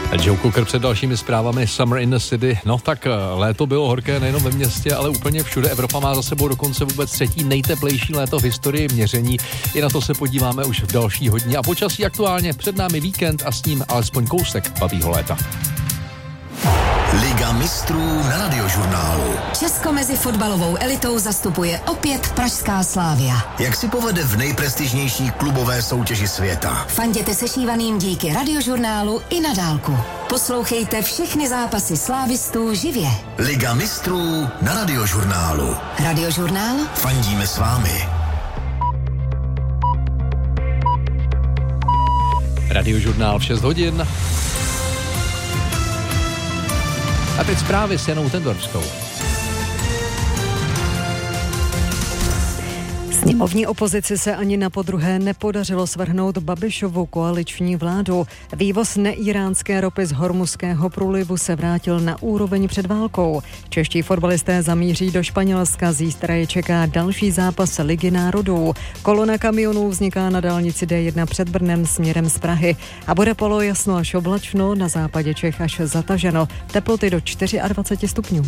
Joe Cocker před dalšími zprávami. Summer in the City. No tak léto bylo horké nejenom ve městě, ale úplně všude. Evropa má za sebou dokonce vůbec třetí nejteplejší léto v historii měření. I na to se podíváme už v další hodině. A počasí aktuálně, před námi víkend a s ním alespoň kousek babího léta. Liga mistrů na Radiožurnálu. Česko mezi fotbalovou elitou zastupuje opět pražská Slavia. Jak si povede v nejprestižnější klubové soutěži světa? Fanděte sešívaným díky Radiožurnálu i na dálku. Poslouchejte všechny zápasy slávistů živě. Liga mistrů na Radiožurnálu. Radiožurnál? Fandíme s vámi. Radiožurnál v 6 hodin. A teď zprávy s Janou Tendorskou. Sněmovní opozici se ani na podruhé nepodařilo svrhnout Babišovu koaliční vládu. Vývoz neíránské ropy z Hormuzského průlivu se vrátil na úroveň před válkou. Čeští fotbalisté zamíří do Španělska, zítra je čeká další zápas Ligy národů. Kolona kamionů vzniká na dálnici D1 před Brnem směrem z Prahy a bude polojasno až oblačno, na západě Čech až zataženo. Teploty do 24 stupňů.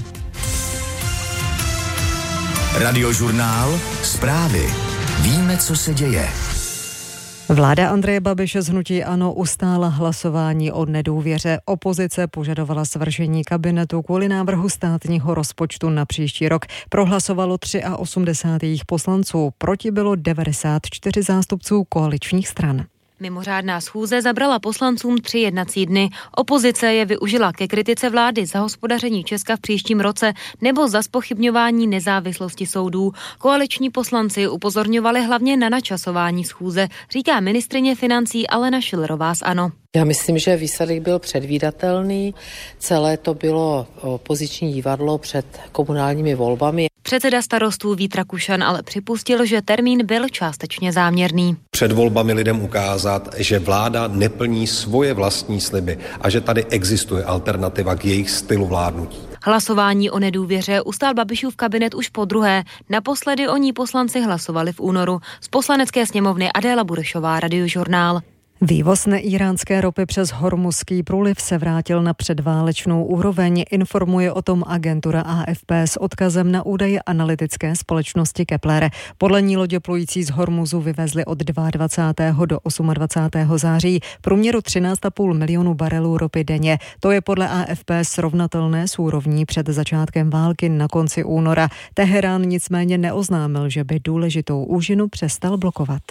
Radiožurnál, zprávy. Víme, co se děje. Vláda Andreje Babiše z hnutí ANO ustála hlasování o nedůvěře. Opozice požadovala svržení kabinetu kvůli návrhu státního rozpočtu na příští rok. Prohlasovalo 83 jejich poslanců, proti bylo 94 zástupců koaličních stran. Mimořádná schůze zabrala poslancům 3 jednací dny. Opozice je využila ke kritice vlády za hospodaření Česka v příštím roce nebo za zpochybňování nezávislosti soudů. Koaliční poslanci upozorňovali hlavně na načasování schůze, říká ministryně financí Alena Schillerová z ANO. Já myslím, že výsledek byl předvídatelný. Celé to bylo opoziční divadlo před komunálními volbami. Předseda starostů Vít Rakušan ale připustil, že termín byl částečně záměrný. Před volbami lidem ukázat, že vláda neplní svoje vlastní sliby a že tady existuje alternativa k jejich stylu vládnutí. Hlasování o nedůvěře ustál Babišův kabinet už podruhé. Naposledy o ní poslanci hlasovali v únoru. Z Poslanecké sněmovny Adéla Burešová, Radiožurnál. Vývoz neíránské ropy přes Hormuzský průliv se vrátil na předválečnou úroveň, informuje o tom agentura AFP s odkazem na údaje analytické společnosti Kepler. Podle ní lodě plující z Hormuzu vyvezly od 22. do 28. září průměru 13,5 milionu barelů ropy denně. To je podle AFP srovnatelné s úrovní před začátkem války na konci února. Teherán nicméně neoznámil, že by důležitou úžinu přestal blokovat.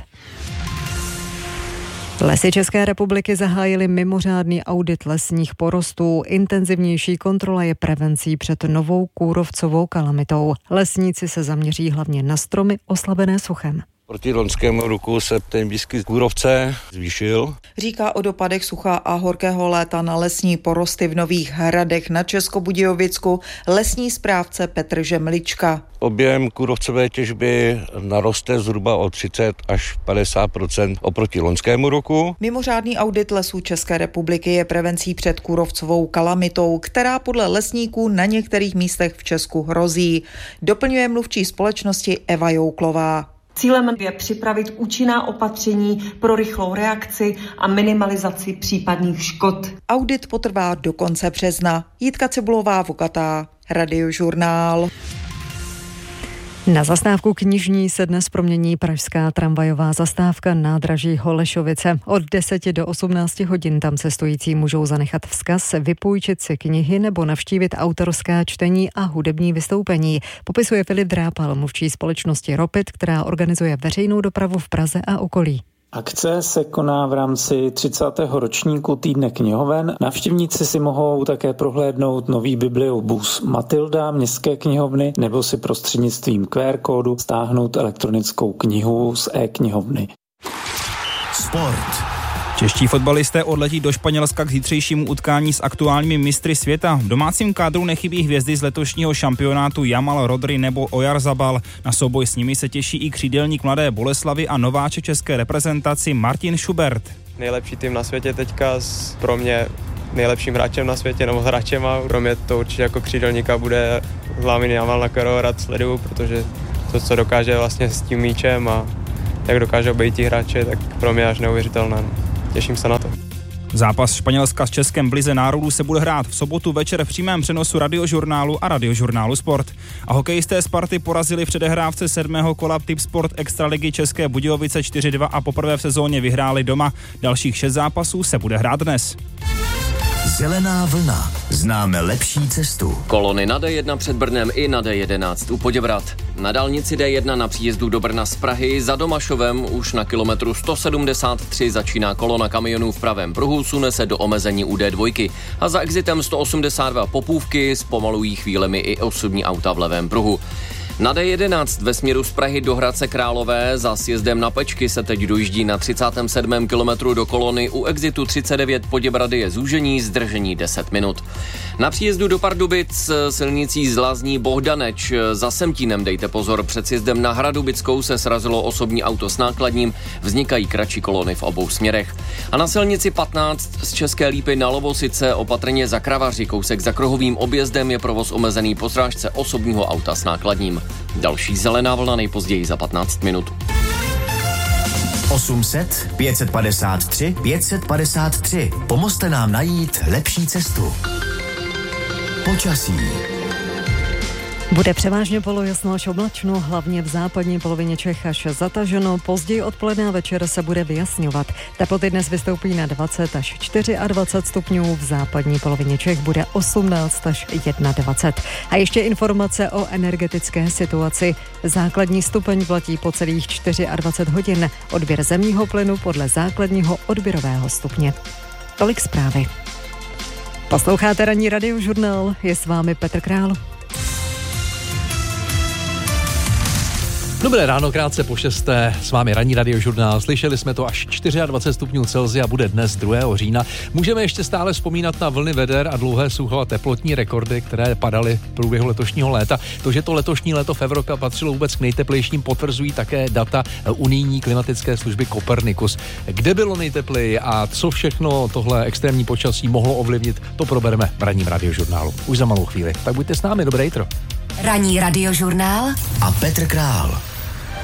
Lesy České republiky zahájily mimořádný audit lesních porostů. Intenzivnější kontrola je prevencí před novou kůrovcovou kalamitou. Lesníci se zaměří hlavně na stromy oslabené suchem. Proti loňskému roku se ten výskyt kůrovce zvýšil. Říká o dopadech sucha a horkého léta na lesní porosty v Nových Hradech na Českobudějovicku lesní správce Petr Žemlička. Objem kůrovcové těžby naroste zhruba o 30 až 50% oproti loňskému roku. Mimořádný audit lesů České republiky je prevencí před kůrovcovou kalamitou, která podle lesníků na některých místech v Česku hrozí. Doplňuje mluvčí společnosti Eva Jouklová. Cílem je připravit účinná opatření pro rychlou reakci a minimalizaci případných škod. Audit potrvá do konce března. Jitka Cibulová, Vokatá, Radiožurnál. Na zastávku Knižní se dnes promění pražská tramvajová zastávka nádraží Holešovice. Od 10 do 18 hodin tam cestující můžou zanechat vzkaz, vypůjčit si knihy nebo navštívit autorská čtení a hudební vystoupení. Popisuje Filip Drápal, mluvčí společnosti Ropit, která organizuje veřejnou dopravu v Praze a okolí. Akce se koná v rámci 30. ročníku Týdne knihoven. Návštěvníci si mohou také prohlédnout nový bibliobus Matilda městské knihovny nebo si prostřednictvím QR kódu stáhnout elektronickou knihu z e-knihovny. Sport. Čeští fotbalisté odletí do Španělska k zítřejšímu utkání s aktuálními mistry světa. V domácím kádru nechybí hvězdy z letošního šampionátu Jamal, Rodri nebo Oyarzabal. Na souboj s nimi se těší i křídelník Mladé Boleslavi a nováček české reprezentaci Martin Schubert. Nejlepší tým na světě teďka, pro mě nejlepším hráčem na světě nebo hráčem a pro mě to určitě jako křídelníka bude Lamine Yamal, na kterého rád sleduju, protože to, co dokáže vlastně s tím míčem a jak dokáže obejít hráče, tak pro mě až neuvěřitelné. Těším se na to. Zápas Španělska s Českem v Lize národů se bude hrát v sobotu večer v přímém přenosu Radiožurnálu a Radiožurnálu Sport. A hokejisté Sparty porazili v předehrávce 7. kola Tipsport Extraligy České Budějovice 4-2 a poprvé v sezóně vyhráli doma. Dalších 6 zápasů se bude hrát dnes. Zelená vlna. Známe lepší cestu. Kolony na D1 před Brnem i na D11 u Poděbrad. Na dálnici D1 na příjezdu do Brna z Prahy za Domašovem už na kilometru 173 začíná kolona kamionů v pravém pruhu, sune se do omezení u D2 a za exitem 182 Popůvky zpomalují chvílemi i osobní auta v levém pruhu. Na D11 ve směru z Prahy do Hradce Králové za sjezdem na Pečky se teď dojíždí na 37. kilometru do kolony, u exitu 39 Poděbrady je zúžení, zdržení 10 minut. Na příjezdu do Pardubic silnicí Zlazní Bohdaneč za Semtínem dejte pozor, před sjezdem na Hradubickou se srazilo osobní auto s nákladním, vznikají kratší kolony v obou směrech. A na silnici 15 z České Lípy na Lovosice opatrně za Kravaři, kousek za kruhovým objezdem je provoz omezený po srážce osobního auta s nákladním. Další zelená vlna nejpozději za 15 minut. 800 553 553. Pomozte nám najít lepší cestu. Počasí. Bude převážně polojasno až oblačno, hlavně v západní polovině Čech až zataženo. Později odpoledne a večer se bude vyjasňovat. Teploty dnes vystoupí na 20 až 24 stupňů, v západní polovině Čech bude 18 až 21. A ještě informace o energetické situaci. Základní stupeň platí po celých 24 hodin. Odběr zemního plynu podle základního odběrového stupně. Tolik zprávy. Posloucháte ranní Radiožurnál, je s vámi Petr Král. Dobré ráno, krátce po 6. S vámi ranní Radiožurnál. Slyšeli jsme to, až 24 stupňů Celsia bude dnes 2. října. Můžeme ještě stále vzpomínat na vlny veder a dlouhé sucho a teplotní rekordy, které padaly v průběhu letošního léta. To, že to letošní léto v Evropě patřilo vůbec k nejteplejším, potvrzují také data unijní klimatické služby Copernicus. Kde bylo nejtepleji a co všechno tohle extrémní počasí mohlo ovlivnit, to probereme v ranním Radiožurnálu. Už za malou chvíli. Tak buďte s námi, dobré jitro. Ranní Radiožurnál a Petr Král.